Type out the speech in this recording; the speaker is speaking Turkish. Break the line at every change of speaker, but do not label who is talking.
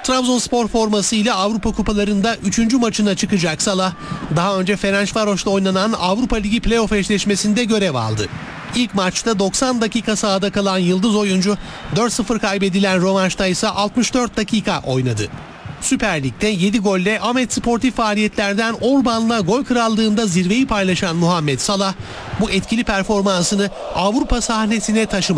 Trabzonspor formasıyla Avrupa Kupalarında 3. maçına çıkacak Salah, daha önce Ferencvaros'ta oynanan Avrupa Ligi playoff eşleşmesinde görev aldı. İlk maçta 90 dakika sahada kalan yıldız oyuncu 4-0 kaybedilen rövanşta ise 64 dakika oynadı. Süper Lig'de 7 golle Ahmet sportif faaliyetlerden Orban'la gol krallığında zirveyi paylaşan Muhammed Salah bu etkili performansını Avrupa sahnesine taşımak